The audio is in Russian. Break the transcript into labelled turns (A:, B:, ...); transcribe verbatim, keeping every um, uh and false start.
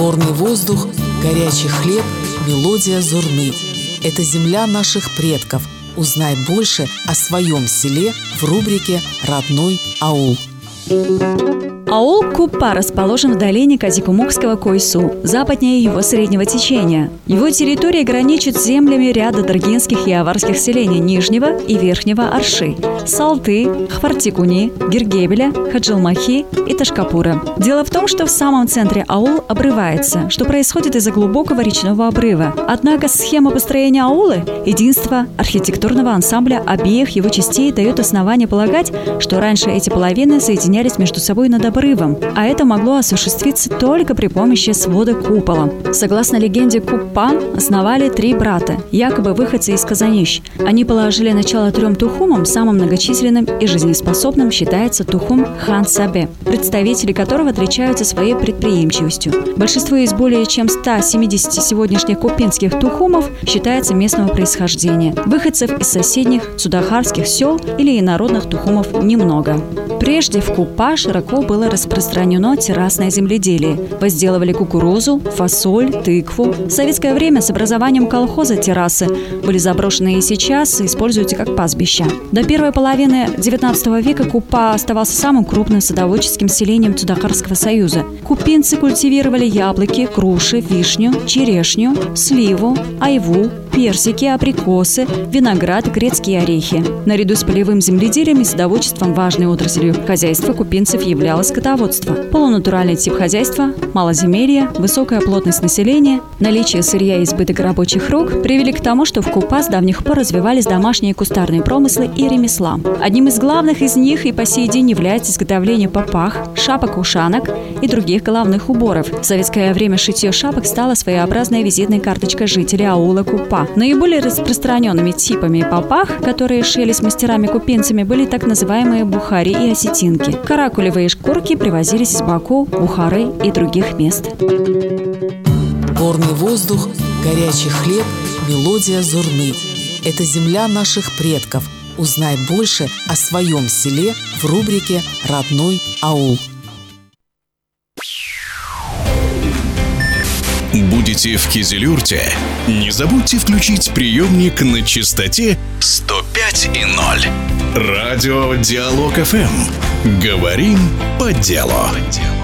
A: Горный воздух, горячий хлеб, мелодия зурны. Это земля наших предков. Узнай больше о своем селе в рубрике «Родной аул».
B: Аул Куппа расположен в долине Казикумукского Койсу, западнее его среднего течения. Его территория граничит с землями ряда даргинских и аварских селений Нижнего и Верхнего Арши, Салты, Хвартикуни, Гиргебеля, Хаджилмахи и Ташкапура. Дело в том, что в самом центре аул обрывается, что происходит из-за глубокого речного обрыва. Однако схема построения аула, единство архитектурного ансамбля обеих его частей дает основание полагать, что раньше эти половины соединялись между собой над обрывом, а это могло осуществиться только при помощи свода купола. Согласно легенде, Куппа основали три брата, якобы выходцы из Казанищ. Они положили начало трем тухумам, самым многочисленным и жизнеспособным считается тухум хан Сабе, представители которого отличаются своей предприимчивостью. Большинство из более чем ста семидесяти сегодняшних купинских тухумов считается местного происхождения. Выходцев из соседних цудахарских сел или инородных тухумов немного. Прежде в Куппа широко было распространено террасное земледелие. Возделывали кукурузу, фасоль, тыкву. В советское время с образованием колхоза террасы были заброшены и сейчас используются как пастбища. До первой половины девятнадцатого века Куппа оставался самым крупным садоводческим селением Цудахарского союза. Купинцы культивировали яблоки, груши, вишню, черешню, сливу, айву, персики, абрикосы, виноград, грецкие орехи. Наряду с полевым земледелием и садоводчеством важной отраслью хозяйства купинцев являлось скотоводство. Полунатуральный тип хозяйства, малоземелье, высокая плотность населения, наличие сырья и избыток рабочих рук привели к тому, что в Куппа с давних пор развивались домашние кустарные промыслы и ремесла. Одним из главных из них и по сей день является изготовление папах, шапок-ушанок и других головных уборов. В советское время шитье шапок стало своеобразной визитной карточкой жителей аула Куппа. Наиболее распространенными типами папах, которые шились мастерами-купинцами, были так называемые бухари и осетинки. Каракулевые шкурки привозились из Баку, Бухары и других мест.
A: Горный воздух, горячий хлеб, мелодия зурны. Это земля наших предков. Узнай больше о своем селе в рубрике «Родной аул».
C: Будете в Кизилюрте? Не забудьте включить приемник на частоте сто пять и ноль. Радио Диалог эф эм. Говорим по делу.